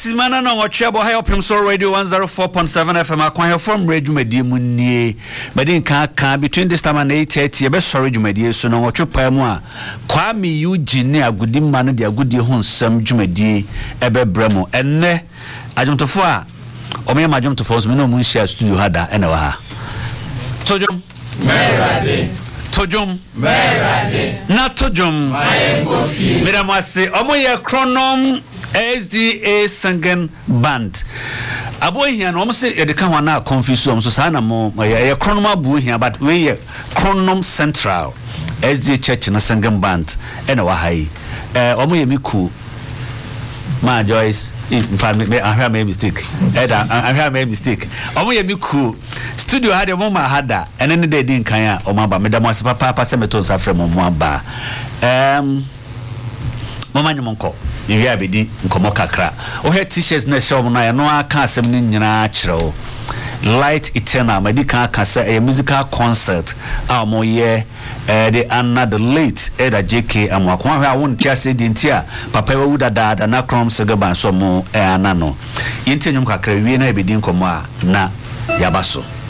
Simana no watchable high up so radio 104.7 FM akwan from radio medie mu nie medin kan between this time and 8:30 be sorry dwumadie so no watcho pa mu a Kwame Eugene agudimma no de agudie ho nsam dwumadie ebe bremu enne adwomtofo a omeye madwomtofo so me no mu share studio hada ene wa ha tojom merade tojom merade na tojom mayengofi miramase omoye Chronom SDA Singing Band. Aboy here no say e de kan wana confuse so sa na mo ye Chronom abu here but we Chronom Central SDA Church na Singing Band e na wa hai omo ye miku ma Joyce in fact me I have made mistake I have made mistake omo ye miku studio had mo ma hada ene ne de din kan a omo ba me da mo ase papa se meto safre mo aba mama nyomonko you have been nkomo kakra o he t-shirts na show na ya no aka asem ni nyina kire Light Eternal medical kasa a musical concert mo ye the another late Eda JK amwakwa hwa won tiase dintia papa wa wuda da na Chronom Segaban so mo anano yente nyom kakra wie na ebedi nkomo a na yabaso